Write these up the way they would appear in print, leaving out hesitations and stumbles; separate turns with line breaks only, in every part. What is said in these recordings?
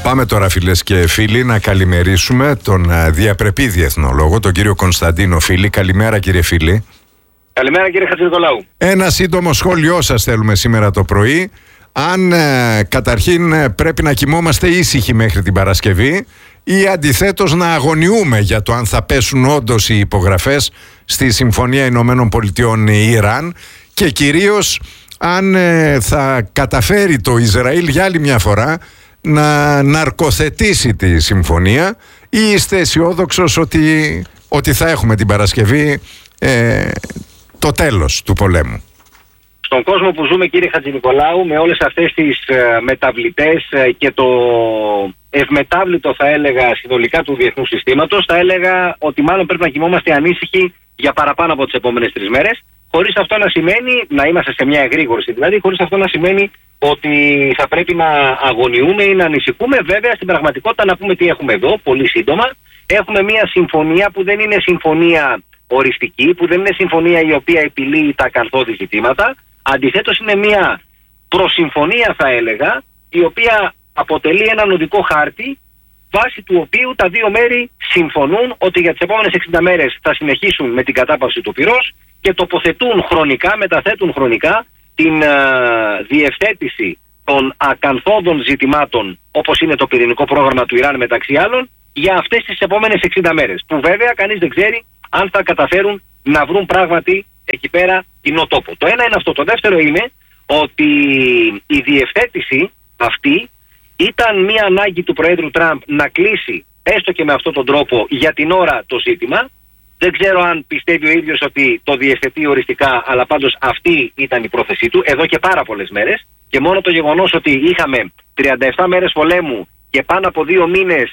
Πάμε τώρα, φίλες και φίλοι, να καλημερίσουμε τον διαπρεπή διεθνολόγο, τον κύριο Κωνσταντίνο Φίλη. Καλημέρα, κύριε Φίλη.
Καλημέρα, κύριε Χατζηνικολάου.
Ένα σύντομο σχόλιο σας θέλουμε σήμερα το πρωί. Αν καταρχήν πρέπει να κοιμόμαστε ήσυχοι μέχρι την Παρασκευή ή αντιθέτως να αγωνιούμε για το αν θα πέσουν όντως οι υπογραφές στη Συμφωνία Ηνωμένων Πολιτειών Ιράν, και κυρίως αν θα καταφέρει το Ισραήλ για άλλη μια φορά να ναρκοθετήσει τη συμφωνία, ή είστε αισιόδοξος ότι θα έχουμε την Παρασκευή το τέλος του πολέμου?
Στον κόσμο που ζούμε, κύριε Χατζηνικολάου, με όλες αυτές τις μεταβλητές και το ευμετάβλητο, θα έλεγα, συνολικά του διεθνούς συστήματος, θα έλεγα ότι μάλλον πρέπει να κοιμόμαστε ανήσυχοι για παραπάνω από τις επόμενες 3 μέρες, χωρίς αυτό να σημαίνει να είμαστε σε μια εγρήγορση, δηλαδή χωρίς αυτό να σημαίνει ότι θα πρέπει να αγωνιούμε ή να ανησυχούμε. Βέβαια, στην πραγματικότητα, να πούμε τι έχουμε εδώ, πολύ σύντομα. Έχουμε μια συμφωνία που δεν είναι συμφωνία οριστική, που δεν είναι συμφωνία η οποία επιλύει τα ακαθόδη ζητήματα. Αντιθέτως, είναι μια προσυμφωνία, θα έλεγα, η οποία αποτελεί έναν οδικό χάρτη, βάσει του οποίου τα δύο μέρη συμφωνούν ότι για τις επόμενες 60 μέρες θα συνεχίσουν με την κατάπαυση του πυρός και τοποθετούν χρονικά, μεταθέτουν χρονικά την διευθέτηση των ακαθόδων ζητημάτων, όπως είναι το πυρηνικό πρόγραμμα του Ιράν, μεταξύ άλλων, για αυτές τις επόμενες 60 μέρες. Που βέβαια κανείς δεν ξέρει αν θα καταφέρουν να βρουν πράγματι εκεί πέρα κοινό τόπο. Το ένα είναι αυτό. Το δεύτερο είναι ότι η διευθέτηση αυτή ήταν μια ανάγκη του Προέδρου Τραμπ να κλείσει, έστω και με αυτόν τον τρόπο, για την ώρα το ζήτημα. Δεν ξέρω αν πιστεύει ο ίδιος ότι το διευθετεί οριστικά, αλλά πάντως αυτή ήταν η πρόθεσή του εδώ και πάρα πολλές μέρες. Και μόνο το γεγονός ότι είχαμε 37 μέρες πολέμου και πάνω από 2 μήνες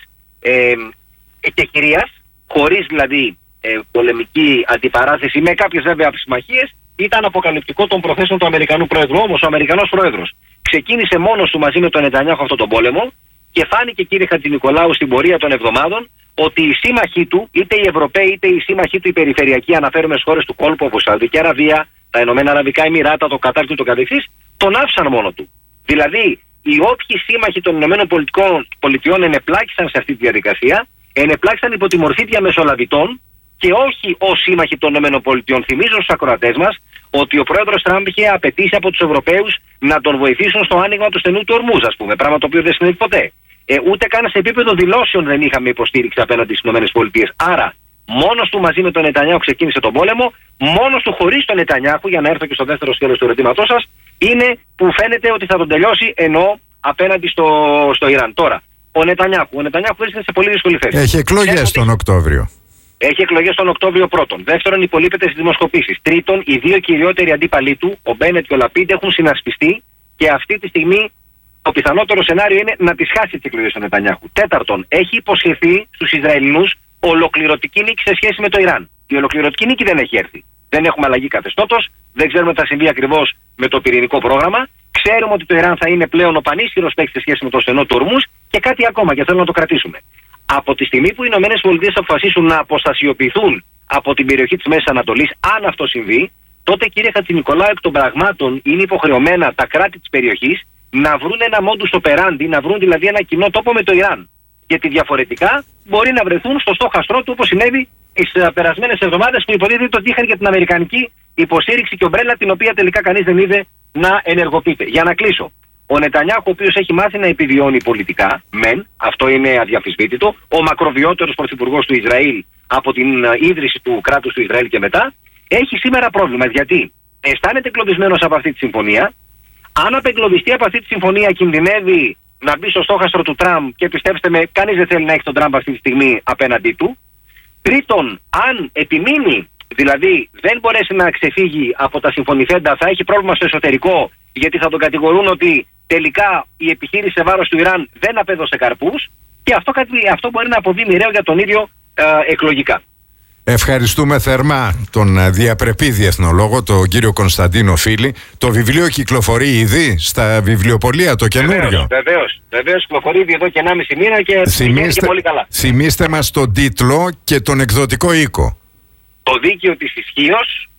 εκεχηρίας, χωρίς δηλαδή πολεμική αντιπαράθεση, με κάποιες βέβαια συμμαχίες, ήταν αποκαλυπτικό των προθέσεων του Αμερικανού Πρόεδρου. Όμως ο Αμερικανός Πρόεδρος ξεκίνησε μόνος του μαζί με τον Νετανιάχου αυτόν τον πόλεμο και φάνηκε, κύριε Χατζηνικολάου, στην πορεία των εβδομάδων ότι οι σύμμαχοί του, είτε οι Ευρωπαίοι είτε οι σύμμαχοί του οι περιφερειακοί, αναφέρουμε στις χώρες του κόλπου όπως η Σαουδική Αραβία, τα Ηνωμένα Αραβικά Εμιράτα, το Κατάρ και το καθεξής, τον άφησαν μόνο του. Δηλαδή, οι όποιοι σύμμαχοι των Ηνωμένων Πολιτειών ενεπλάκησαν σε αυτή τη διαδικασία, ενεπλάκησαν υπό τη μορφή διαμεσολαβητών και όχι ως σύμμαχοι των ΗΠΑ. Θυμίζω στους ακροατές μας ότι ο πρόεδρος Τραμπ είχε απαιτήσει από τους Ευρωπαίους να τον βοηθήσουν στο άνοιγμα του στενού του Ορμούζ, ας πούμε, πράγμα το οποίο δεν συνέβη ποτέ. Ούτε καν σε επίπεδο δηλώσεων δεν είχαμε υποστήριξη απέναντι στις ΗΠΑ. Άρα, μόνος του μαζί με τον Νετανιάχου ξεκίνησε τον πόλεμο, μόνος του χωρίς τον Νετανιάχου, για να έρθω και στο δεύτερο σκέλος του ερωτήματός σας, είναι που φαίνεται ότι θα τον τελειώσει, ενώ απέναντι στο Ιράν. Τώρα, ο Νετανιάχου βρίσκεται σε πολύ δύσκολη θέση.
Έχει εκλογές τον Οκτώβριο.
Έχει εκλογές τον Οκτώβριο πρώτον. Δεύτερον, υπολείπεται στις δημοσκοπήσεις. Τρίτον, οι δύο κυριότεροι αντίπαλοι του, ο Μπένετ και ο Λαπίντ, έχουν συνασπιστεί και αυτή τη στιγμή το πιθανότερο σενάριο είναι να τις χάσει τις εκλογές του Νετανιάχου. Τέταρτον, έχει υποσχεθεί στους Ισραηλινούς ολοκληρωτική νίκη σε σχέση με το Ιράν. Η ολοκληρωτική νίκη δεν έχει έρθει. Δεν έχουμε αλλαγή καθεστώτος, δεν ξέρουμε τι θα συμβεί ακριβώς με το πυρηνικό πρόγραμμα. Ξέρουμε ότι το Ιράν θα είναι πλέον ο πανίσχυρος παίκτης σε σχέση με το στενό του Ορμούζ και κάτι ακόμα, και θέλω να το κρατήσουμε. Από τη στιγμή που οι ΗΠΑ αποφασίσουν να αποστασιοποιηθούν από την περιοχή της Μέσης Ανατολής, αν αυτό συμβεί, τότε, κύριε Χατζηνικολάου, εκ των πραγμάτων είναι υποχρεωμένα τα κράτη της περιοχής να βρουν ένα modus operandi, να βρουν δηλαδή ένα κοινό τόπο με το Ιράν. Γιατί διαφορετικά μπορεί να βρεθούν στο στόχαστρό του, όπως συνέβη τις περασμένες εβδομάδες, που υποτίθεται ότι είχαν και την αμερικανική υποστήριξη και ομπρέλα, την οποία τελικά κανείς δεν είδε να ενεργοποιείται. Για να κλείσω. Ο Νετανιάχου, ο οποίος έχει μάθει να επιβιώνει πολιτικά, μεν, αυτό είναι αδιαφυσβήτητο, ο μακροβιότερος πρωθυπουργός του Ισραήλ από την ίδρυση του κράτους του Ισραήλ και μετά, έχει σήμερα πρόβλημα. Γιατί αισθάνεται εγκλωβισμένος από αυτή τη συμφωνία. Αν απεγκλωβιστεί από αυτή τη συμφωνία, κινδυνεύει να μπει στο στόχαστρο του Τραμπ και πιστέψτε με, κανείς δεν θέλει να έχει τον Τραμπ αυτή τη στιγμή απέναντί του. Τρίτον, αν επιμείνει, δηλαδή δεν μπορέσει να ξεφύγει από τα συμφωνηθέντα, θα έχει πρόβλημα στο εσωτερικό, γιατί θα τον κατηγορούν ότι τελικά η επιχείρηση σε βάρος του Ιράν δεν απέδωσε καρπούς, και αυτό μπορεί να αποβεί μοιραίο για τον ίδιο εκλογικά.
Ευχαριστούμε θερμά τον διαπρεπή διεθνολόγο, τον κύριο Κωνσταντίνο Φίλη. Το βιβλίο κυκλοφορεί ήδη στα βιβλιοπωλεία, το καινούριο?
Βεβαίως κυκλοφορεί ήδη εδώ και 1,5 μήνα και πηγαίνει και πολύ καλά.
Θυμήστε μας τον τίτλο και τον εκδοτικό οίκο.
Το δίκαιο της ισχύος,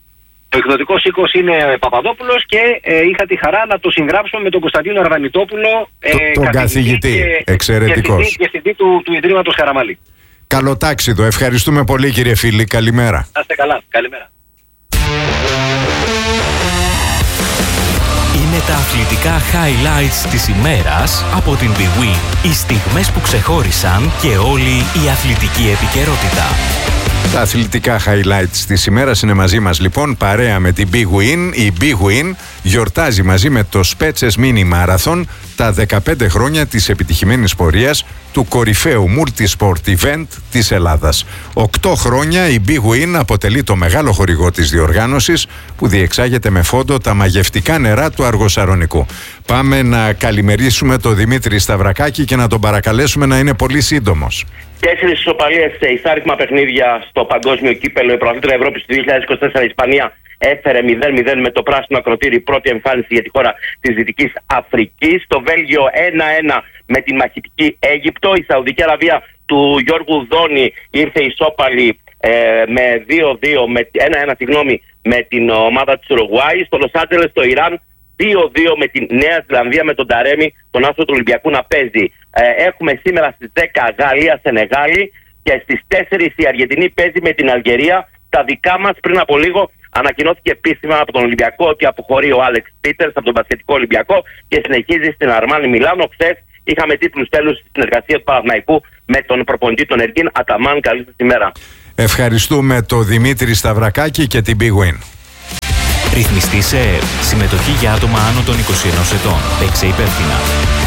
Ο εκδοτικός οίκος είναι Παπαδόπουλος και είχα τη χαρά να το συγγράψω με τον Κωνσταντίνο Αρβανιτόπουλο,
τον καθηγητή, εξαιρετικός.
Και διευθυντή του Ιδρύματος Χαραμαλή.
Καλοτάξιδο. Ευχαριστούμε πολύ, κύριε Φίλη. Καλημέρα.
Να είστε καλά. Καλημέρα.
Είναι τα αθλητικά highlights της ημέρας από την Big Win. Οι στιγμές που ξεχώρισαν και όλη η αθλητική επικαιρότητα.
Τα αθλητικά highlights της ημέρας είναι μαζί μας λοιπόν, παρέα με την Big Win. Η Big Win γιορτάζει μαζί με το Spetses Mini Marathon τα 15 χρόνια της επιτυχημένης πορείας του κορυφαίου multi-sport event της Ελλάδας. 8 χρόνια η Big Win αποτελεί το μεγάλο χορηγό της διοργάνωσης, που διεξάγεται με φόντο τα μαγευτικά νερά του Αργοσαρονικού. Πάμε να καλημερίσουμε τον Δημήτρη Σταυρακάκη και να τον παρακαλέσουμε να είναι πολύ σύντομος.
4 ισοπαλίες σε εισάριθμα παιχνίδια στο Παγκόσμιο Κύπελλο. Η πρωταθλήτρια Ευρώπης του 2024 η Ισπανία έφερε 0-0 με το πράσινο ακροτήρι, πρώτη εμφάνιση για τη χώρα της Δυτικής Αφρικής. Το Βέλγιο 1-1 με την μαχητική Αίγυπτο. Η Σαουδική Αραβία του Γιώργου Δόνη ήρθε ισόπαλη με 2-2, με 1-1 με την ομάδα της Ουρουγουάη. Στο Λος Άντζελες το Ιράν 2-2 με τη Νέα Ζηλανδία, με τον Ταρέμι, τον άστρο του Ολυμπιακού, να παίζει. Έχουμε σήμερα στις 10 Γαλλία-Σενεγάλη και στις 4 η Αργεντινή παίζει με την Αλγερία. Τα δικά μας πριν από λίγο ανακοινώθηκε επίσημα από τον Ολυμπιακό ότι αποχωρεί ο Άλεξ Πίτερς από τον Μπασκετικό Ολυμπιακό και συνεχίζει στην Αρμάνι Μιλάνο. Χθες είχαμε τίτλους τέλους στη συνεργασία του Παναθηναϊκού με τον προπονητή τον Εργίν Αταμάν. Καλή σας ημέρα.
Ευχαριστούμε τον Δημήτρη Σταυρακάκη και την Big Win.
Ρυθμιστή σε συμμετοχή για άτομα άνω των 21 ετών. Παίξε υπεύθυνα.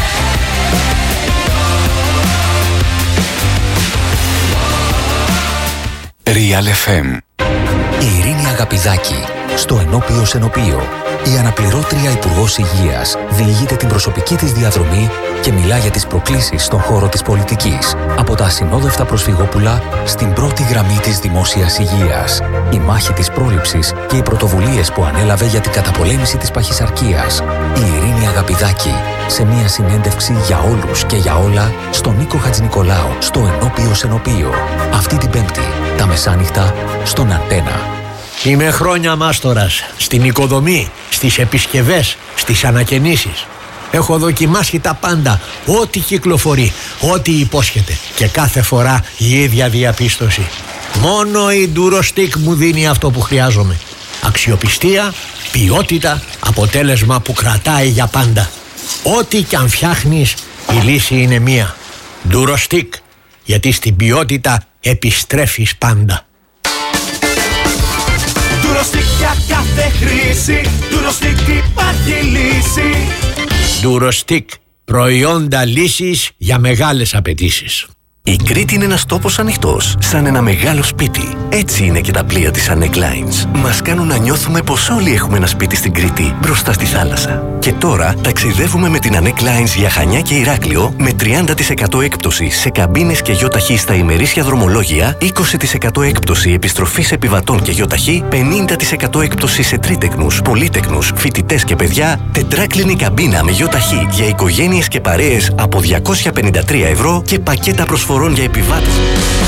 Real FM.
Η Ειρήνη Αγαπηδάκη στο Ενώπιο Σενοπείο. Η αναπληρώτρια Υπουργός Υγείας διηγείται την προσωπική της διαδρομή και μιλά για τις προκλήσεις στον χώρο της πολιτικής. Από τα ασυνόδευτα προσφυγόπουλα στην πρώτη γραμμή της δημόσιας υγείας. Η μάχη της πρόληψης και οι πρωτοβουλίες που ανέλαβε για την καταπολέμηση της παχυσαρκίας. Η Ειρήνη Αγαπηδάκη σε μια συνέντευξη για όλους και για όλα στον Νίκο Χατζηνικολάου στο Ενώπιο Σενοπείο. Αυτή την Πέμπτη, τα μεσάνυχτα, στον Αντένα.
Είμαι χρόνια μάστορας στην οικοδομή, στις επισκευές, στις ανακαινήσεις. Έχω δοκιμάσει τα πάντα, ό,τι κυκλοφορεί, ό,τι υπόσχεται. Και κάθε φορά η ίδια διαπίστωση. Μόνο η Durostix μου δίνει αυτό που χρειάζομαι. Αξιοπιστία, ποιότητα, αποτέλεσμα που κρατάει για πάντα. Ό,τι κι αν φτιάχνεις, η λύση είναι μία. Durostix, γιατί στην ποιότητα επιστρέφεις πάντα.
Durostix για κάθε χρήση, Durostix υπάρχει λύση.
Durostix, προϊόντα λύσης για μεγάλες απαιτήσεις.
Η Κρήτη είναι ένας τόπος ανοιχτός, σαν ένα μεγάλο σπίτι. Έτσι είναι και τα πλοία της Anek Lines. Μας κάνουν να νιώθουμε πως όλοι έχουμε ένα σπίτι στην Κρήτη, μπροστά στη θάλασσα. Και τώρα ταξιδεύουμε με την Anek Lines για Χανιά και Ηράκλειο με 30% έκπτωση σε καμπίνες και γιοταχή στα ημερήσια δρομολόγια, 20% έκπτωση επιστροφής επιβατών και γιοταχή, 50% έκπτωση σε τρίτεκνους, πολύτεκνους, φοιτητές και παιδιά, τετράκλινη καμπίνα με γιοταχή για οικογένειες και παρέες από 253 € και πακέτα προσφορών για επιβάτες.